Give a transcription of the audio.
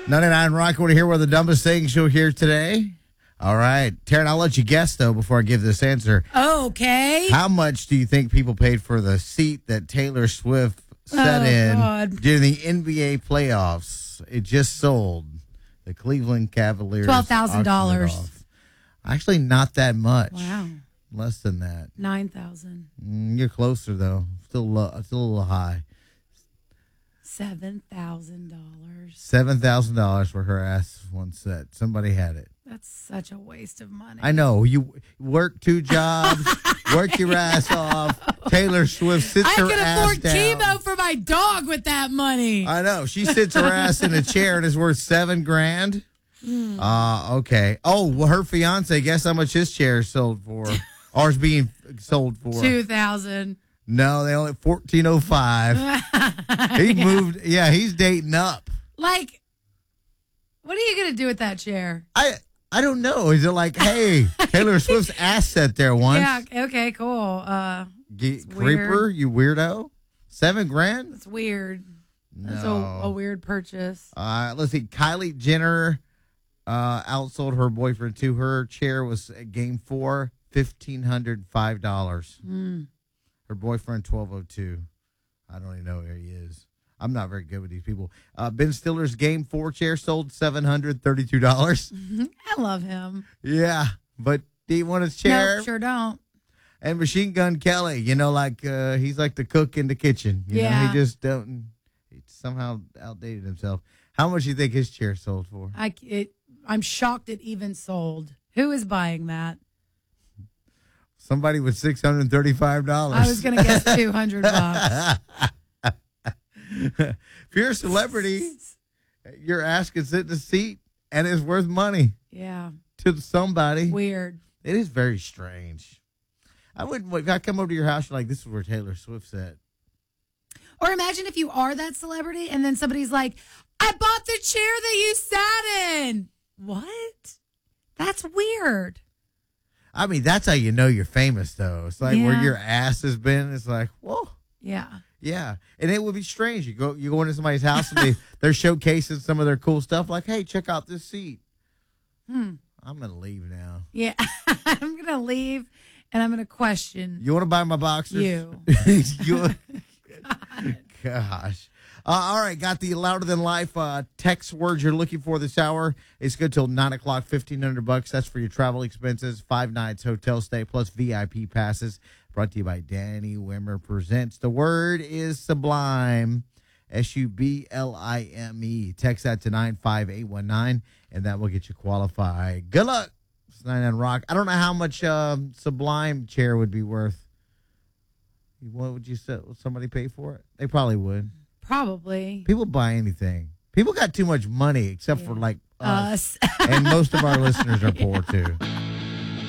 99 Rock, want to hear one of the dumbest things you'll hear today? All right. Taryn, I'll let you guess, though, before I give this answer. Okay. How much do you think people paid for the seat that Taylor Swift sat during the NBA playoffs? It just sold. The Cleveland Cavaliers. $12,000. Actually, not that much. Wow. Less than that. $9,000. You're closer, though. Still a little high. $7,000. $7,000 for her ass one set. Somebody had it. That's such a waste of money. I know. You work 2 jobs, work your ass off. Taylor Swift sits her ass down. I could afford chemo for my dog with that money. I know. She sits her ass in a chair and is worth $7,000. Okay. Oh, well, her fiance, guess how much his chair sold for? Or is being sold for? $2,000. No, they only $1,405. He moved. Yeah, he's dating up. Like, what are you going to do with that chair? I don't know. Is it like, hey, Taylor Swift's ass sat there once? Yeah, okay, cool. Creeper, you weirdo. $7,000? It's weird. No. That's a weird purchase. Let's see. Kylie Jenner outsold her boyfriend to her chair was at game 4, $1,505. Her boyfriend, $1,202. I don't even know where he is. I'm not very good with these people. Ben Stiller's game 4 chair sold $732. I love him. Yeah, but do you want his chair? No, sure don't. And Machine Gun Kelly, he's like the cook in the kitchen. You know, he just he somehow outdated himself. How much do you think his chair sold for? I'm shocked it even sold. Who is buying that? Somebody with $635. I was going to guess $200. If you're a celebrity, your ass can sit in a seat and it's worth money. Yeah. To somebody. Weird. It is very strange. I wouldn't. If I come over to your house, you're like, this is where Taylor Swift sat. Or imagine if you are that celebrity and then somebody's like, I bought the chair that you sat in. What? That's weird. I mean, that's how you know you're famous, though. It's like where your ass has been. It's like, whoa. Yeah. Yeah. And it would be strange. You go into somebody's house and they're showcasing some of their cool stuff. Like, hey, check out this seat. I'm going to leave now. Yeah. I'm going to leave and I'm going to question. You want to buy my boxers? You. Gosh. All right, got the Louder Than Life text words you're looking for this hour. It's good till 9 o'clock, $1,500. That's for your travel expenses, 5 nights hotel stay, plus VIP passes. Brought to you by Danny Wimmer Presents. The word is Sublime, Sublime. Text that to 95819, and that will get you qualified. Good luck. It's 99 Rock. I don't know how much Sublime chair would be worth. What would you say? Would somebody pay for it? They probably would. Probably. People buy anything. People got too much money, except for like us. And most of our listeners are poor, too.